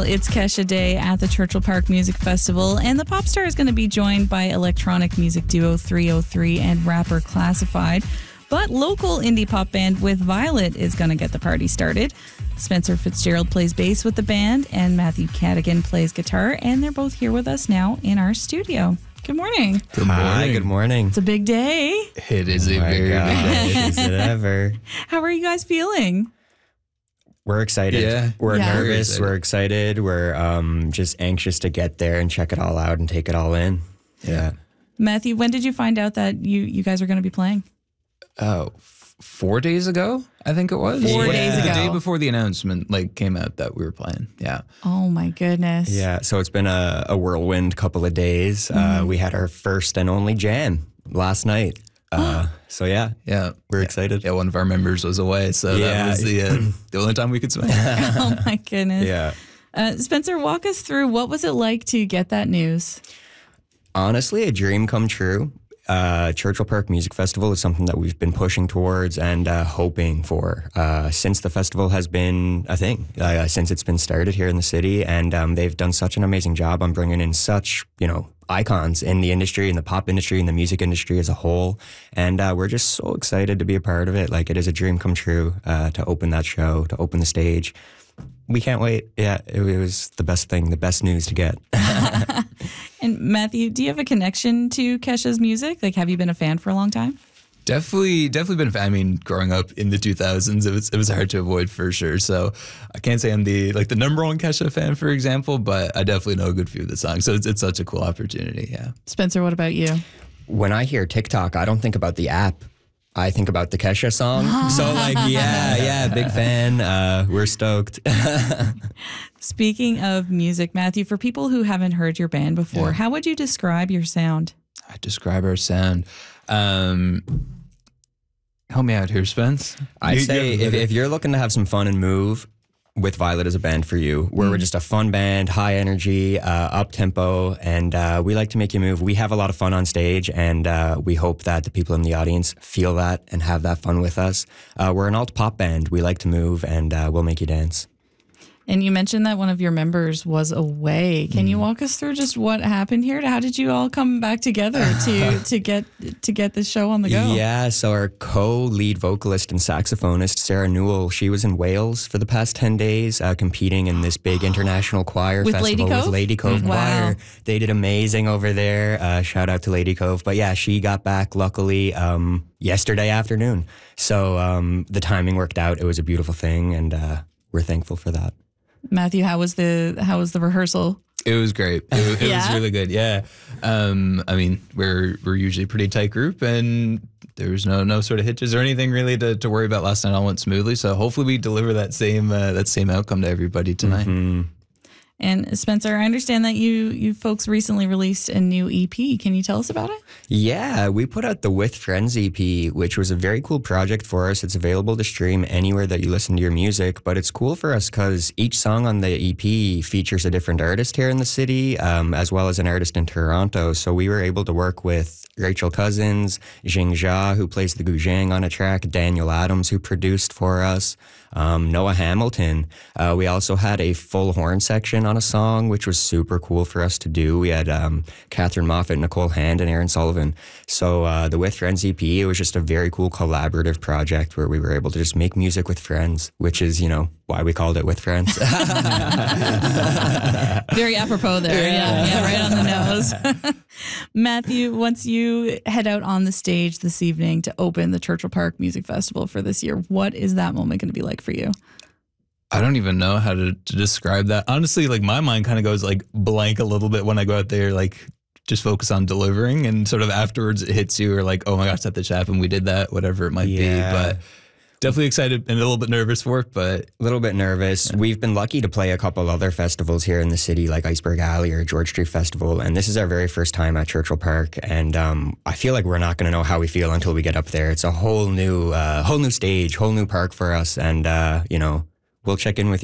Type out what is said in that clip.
it's Kesha Day at the Churchill Park Music Festival, and the pop star is going to be joined by electronic music duo 303 and rapper Classified. But local indie pop band With Violet is going to get the party started. Spencer Fitzgerald plays bass with the band, and Matthew Cadigan plays guitar, and they're both here with us now in our studio. Good morning. Good morning. Hi, good morning. It's a big day. It is a very big day. Is it ever? How are you guys feeling? We're excited. Yeah. We're Yeah. nervous. We're excited. We're just anxious to get there and check it all out and take it all in. Yeah. Matthew, when did you find out that you guys are going to be playing? 4 days ago, I think it was. 4 days ago. The day before the announcement came out that we were playing. Yeah. Oh my goodness. Yeah. So it's been a whirlwind couple of days. We had our first and only jam last night. So yeah, we're excited. Yeah, one of our members was away, so that was the only time we could swing. Oh my goodness. Yeah. Spencer, walk us through, what was it like to get that news? Honestly, a dream come true. Churchill Park Music Festival is something that we've been pushing towards and hoping for since the festival has been a thing, since it's been started here in the city. And they've done such an amazing job on bringing in such, icons in the industry, in the pop industry, in the music industry as a whole. And we're just so excited to be a part of it. Like, it is a dream come true to open that show, to open the stage. We can't wait. Yeah, it was the best thing, the best news to get. And Matthew, do you have a connection to Kesha's music? Like, have you been a fan for a long time? Definitely been a fan. I mean, growing up in the 2000s, it was hard to avoid for sure. So I can't say I'm the number one Kesha fan, for example, but I definitely know a good few of the songs. So it's such a cool opportunity. Yeah. Spencer, what about you? When I hear TikTok, I don't think about the app. I think about the Kesha song. So big fan. We're stoked. Speaking of music, Matthew, for people who haven't heard your band before, how would you describe your sound? I describe our sound. Help me out here, Spence. I'd say if you're looking to have some fun and move, With Violet is a band for you. We're just a fun band, high energy, up tempo, and we like to make you move. We have a lot of fun on stage, and we hope that the people in the audience feel that and have that fun with us. We're an alt pop band. We like to move, and we'll make you dance. And you mentioned that one of your members was away. Can you walk us through just what happened here? How did you all come back together to get the show on the go? Yeah, so our co-lead vocalist and saxophonist, Sarah Newell, she was in Wales for the past 10 days competing in this big international choir With festival Lady Cove? with Lady Cove Wow. Choir. They did amazing over there. Shout out to Lady Cove. But yeah, she got back luckily yesterday afternoon. So the timing worked out. It was a beautiful thing, and we're thankful for that. Matthew, how was the rehearsal? It was great. It was really good. Yeah. I mean, we're usually a pretty tight group, and there was no sort of hitches or anything really to worry about. Last night all went smoothly, so hopefully we deliver that same outcome to everybody tonight. Mm-hmm. And Spencer, I understand that you folks recently released a new EP. Can you tell us about it? Yeah, we put out the With Friends EP, which was a very cool project for us. It's available to stream anywhere that you listen to your music, but it's cool for us because each song on the EP features a different artist here in the city, as well as an artist in Toronto. So we were able to work with Rachel Cousins, Jing Jia, who plays the guzheng on a track, Daniel Adams, who produced for us, Noah Hamilton. We also had a full horn section on a song, which was super cool for us to do. We had Catherine Moffat, Nicole Hand, and Aaron Sullivan. So the With Friends EP, it was just a very cool collaborative project where we were able to just make music with friends, which is, why we called it With Friends. Very apropos there. Yeah, right on the nose. Matthew, once you head out on the stage this evening to open the Churchill Park Music Festival for this year, what is that moment going to be like for you? I don't even know how to describe that. Honestly, my mind kind of goes blank a little bit when I go out there, just focus on delivering, and sort of afterwards it hits you, or oh my gosh, that just happened, we did that, whatever it might be. But definitely excited and a little bit nervous for it, but... A little bit nervous. Yeah. We've been lucky to play a couple other festivals here in the city, like Iceberg Alley or George Street Festival, and this is our very first time at Churchill Park, and I feel like we're not going to know how we feel until we get up there. It's a whole new stage, whole new park for us, and, we'll check in with you